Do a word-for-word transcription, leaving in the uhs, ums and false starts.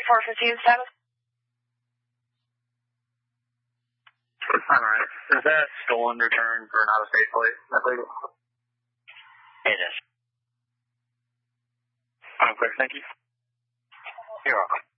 four fifteen status? Alright. Is that stolen return for an out-of-state plate? I believe it. It is. I'm clear, thank you. You're welcome.